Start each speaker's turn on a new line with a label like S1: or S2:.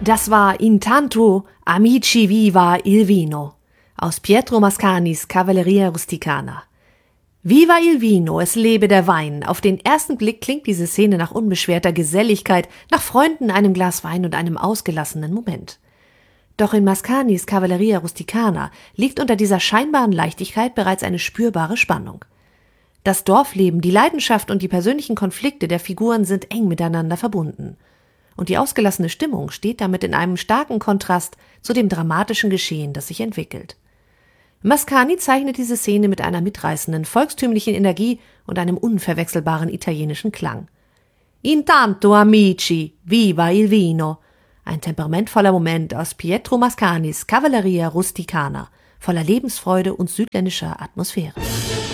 S1: Das war Intanto Amici viva il vino aus Pietro Mascanis Cavalleria Rusticana. Viva il vino, es lebe der Wein. Auf den ersten Blick klingt diese Szene nach unbeschwerter Geselligkeit, nach Freunden, einem Glas Wein und einem ausgelassenen Moment. Doch in Mascanis Cavalleria Rusticana liegt unter dieser scheinbaren Leichtigkeit bereits eine spürbare Spannung. Das Dorfleben, die Leidenschaft und die persönlichen Konflikte der Figuren sind eng miteinander verbunden. Und die ausgelassene Stimmung steht damit in einem starken Kontrast zu dem dramatischen Geschehen, das sich entwickelt. Mascani zeichnet diese Szene mit einer mitreißenden, volkstümlichen Energie und einem unverwechselbaren italienischen Klang. Intanto amici, viva il vino. Ein temperamentvoller Moment aus Pietro Mascanis Cavalleria Rusticana, voller Lebensfreude und südländischer Atmosphäre.